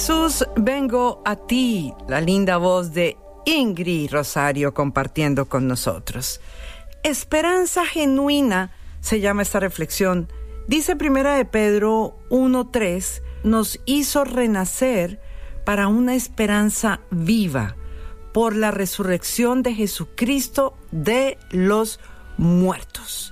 Jesús, vengo a ti, la linda voz de Ingrid Rosario compartiendo con nosotros. Esperanza genuina se llama esta reflexión. Dice Primera de Pedro 1:3, nos hizo renacer para una esperanza viva por la resurrección de Jesucristo de los muertos.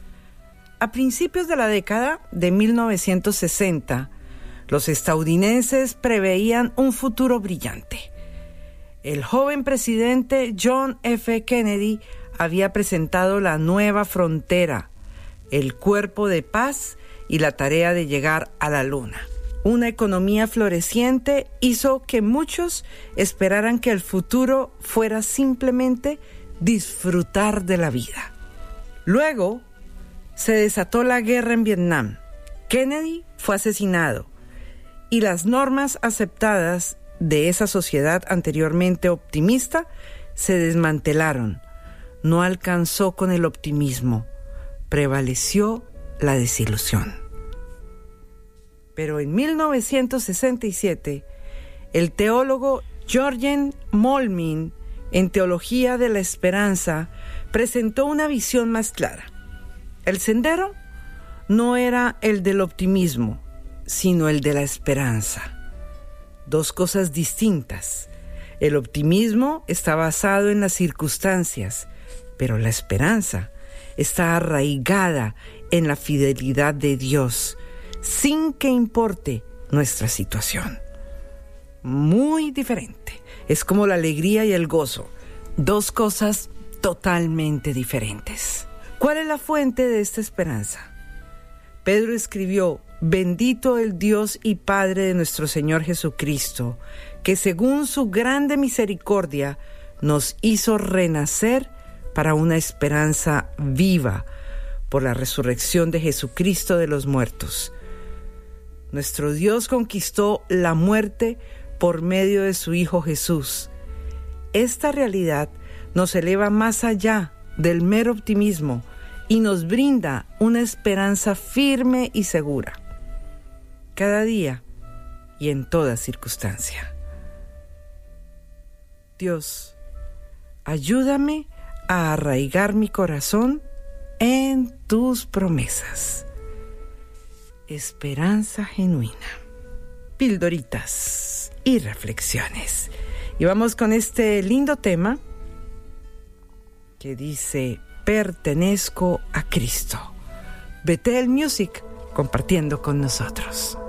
A principios de la década de 1960, los estadounidenses preveían un futuro brillante. El joven presidente John F. Kennedy había presentado la nueva frontera, el cuerpo de paz y la tarea de llegar a la luna. Una economía floreciente hizo que muchos esperaran que el futuro fuera simplemente disfrutar de la vida. Luego se desató la guerra en Vietnam. Kennedy fue asesinado y las normas aceptadas de esa sociedad anteriormente optimista se desmantelaron. No alcanzó con el optimismo, prevaleció la desilusión. Pero en 1967, el teólogo Jürgen Moltmann, en Teología de la Esperanza, presentó una visión más clara. El sendero no era el del optimismo, sino el de la esperanza. Dos cosas distintas. El optimismo está basado en las circunstancias, pero la esperanza está arraigada en la fidelidad de Dios, sin que importe nuestra situación. Muy diferente. Es como la alegría y el gozo. Dos cosas totalmente diferentes. ¿Cuál es la fuente de esta esperanza? Pedro escribió: bendito el Dios y Padre de nuestro Señor Jesucristo, que según su grande misericordia nos hizo renacer para una esperanza viva por la resurrección de Jesucristo de los muertos. Nuestro Dios conquistó la muerte por medio de su Hijo Jesús. Esta realidad nos eleva más allá del mero optimismo y nos brinda una esperanza firme y segura, cada día y en toda circunstancia. Dios, ayúdame a arraigar mi corazón en tus promesas. Esperanza genuina. Pildoritas y reflexiones. Y vamos con este lindo tema que dice: pertenezco a Cristo. Bethel Music compartiendo con nosotros.